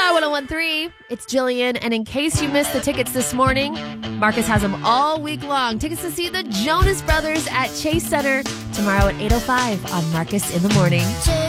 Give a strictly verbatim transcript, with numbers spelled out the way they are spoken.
Star one oh one three. It's Jillian, and in case you missed the tickets this morning, Marcus has them all week long. Tickets to see the Jonas Brothers at Chase Center tomorrow at eight oh five on Marcus in the Morning.